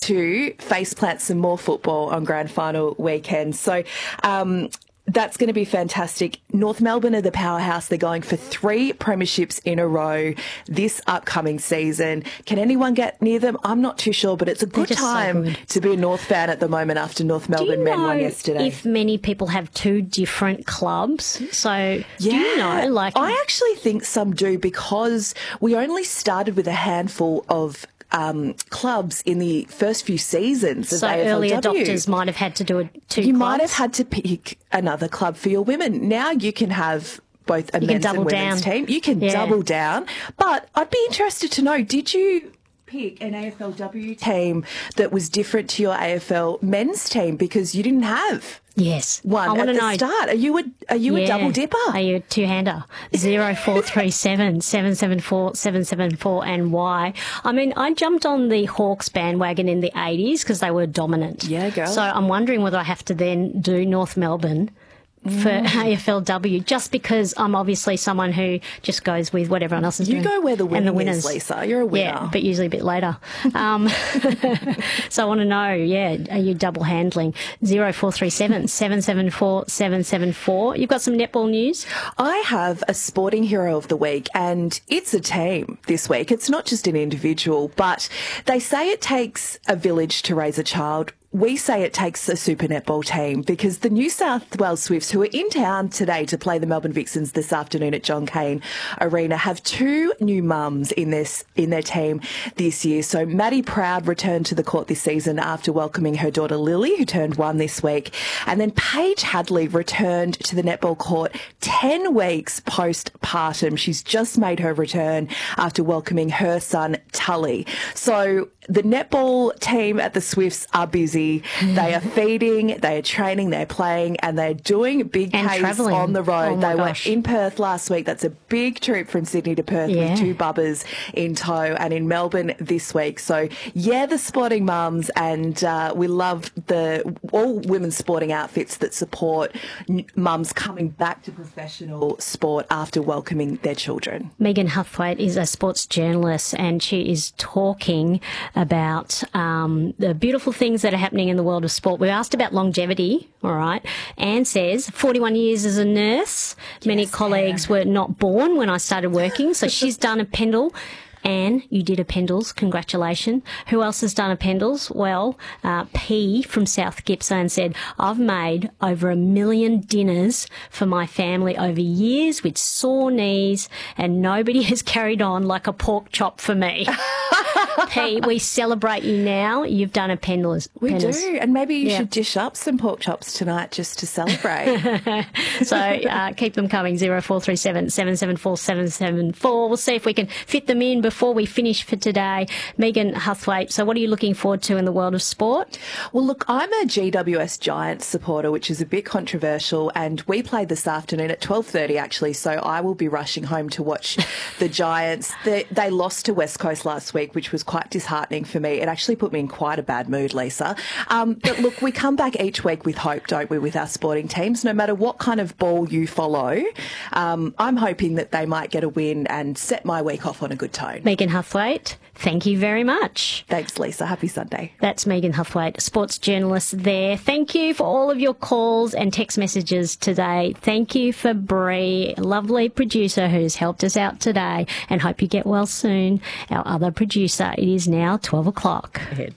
to face plant some more football on grand final weekend. So, that's going to be fantastic. North Melbourne are the powerhouse. They're going for 3 premierships in a row this upcoming season. Can anyone get near them? I'm not too sure, but it's a good time to be a North fan at the moment after North Melbourne men won yesterday. If many people have 2 different clubs? So do you know? I actually think some do, because we only started with a handful of clubs in the first few seasons of AFLW. Early adopters might have had to do two You clubs. might have had to pick another club for your women. Now you can have both a men's and women's team. You can double down. But I'd be interested to know, did you pick an AFLW team that was different to your AFL men's team, because you didn't have one at the start? Are you a double dipper? Are you a two-hander? 0437 774 774 and why? I mean, I jumped on the Hawks bandwagon in the 80s because they were dominant. Yeah, girl. So I'm wondering whether I have to then do North Melbourne for AFLW, just because I'm obviously someone who just goes with what everyone else is doing. You go where the winning is, Lisa. You're a winner. Yeah, but usually a bit later. So I want to know, are you double handling? 0437 774 774. You've got some netball news? I have a sporting hero of the week, and it's a team this week. It's not just an individual, but they say it takes a village to raise a child. We say it takes a super netball team, because the New South Wales Swifts, who are in town today to play the Melbourne Vixens this afternoon at John Cain Arena, have 2 new mums in their team this year. So Maddie Proud returned to the court this season after welcoming her daughter Lily, who turned 1 this week. And then Paige Hadley returned to the netball court 10 weeks postpartum. She's just made her return after welcoming her son Tully. So the netball team at the Swifts are busy. They are feeding, they are training, they're playing, and they're doing big pace on the road. They were in Perth last week. That's a big trip from Sydney to Perth with 2 bubbers in tow, and in Melbourne this week. So, the sporting mums, and we love all women's sporting outfits that support mums coming back to professional sport after welcoming their children. Megan Huthwaite is a sports journalist, and she is talking about the beautiful things that are happening in the world of sport. We asked about longevity, all right. Anne says, 41 years as a nurse. Many colleagues were not born when I started working, so she's done a Pendle. Anne, you did a Pendles. Congratulations. Who else has done a Pendles? Well, P from South Gippsland said, I've made over 1 million dinners for my family over years with sore knees, and nobody has carried on like a pork chop for me. P, we celebrate you now. You've done a Pendles. We do, and maybe you should dish up some pork chops tonight just to celebrate. So keep them coming, 0437 774 774. We'll see if we can fit them in before we finish for today. Megan Huthwaite, so what are you looking forward to in the world of sport? Well, look, I'm a GWS Giants supporter, which is a bit controversial, and we play this afternoon at 12:30 actually, so I will be rushing home to watch the Giants. They lost to West Coast last week, which was quite disheartening for me. It actually put me in quite a bad mood, Lisa. But look, we come back each week with hope, don't we, with our sporting teams, no matter what kind of ball you follow. I'm hoping that they might get a win and set my week off on a good tone. Megan Huthwaite, thank you very much. Thanks, Lisa. Happy Sunday. That's Megan Huthwaite, sports journalist there. Thank you for all of your calls and text messages today. Thank you for Bree, lovely producer who's helped us out today, and hope you get well soon. Our other producer, it is now 12 o'clock. Ahead.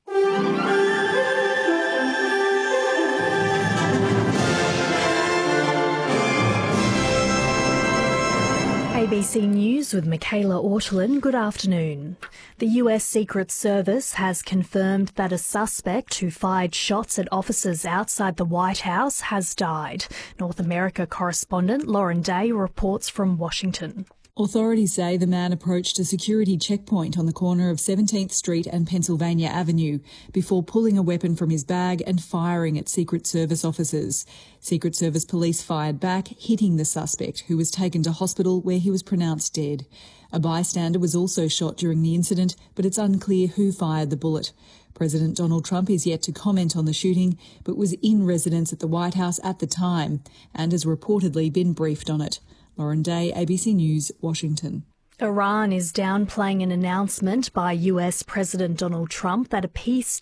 ABC News with Michaela Ortolin. Good afternoon. The US Secret Service has confirmed that a suspect who fired shots at officers outside the White House has died. North America correspondent Lauren Day reports from Washington. Authorities say the man approached a security checkpoint on the corner of 17th Street and Pennsylvania Avenue before pulling a weapon from his bag and firing at Secret Service officers. Secret Service police fired back, hitting the suspect, who was taken to hospital where he was pronounced dead. A bystander was also shot during the incident, but it's unclear who fired the bullet. President Donald Trump is yet to comment on the shooting, but was in residence at the White House at the time and has reportedly been briefed on it. Lauren Day, ABC News, Washington. Iran is downplaying an announcement by US President Donald Trump that a peace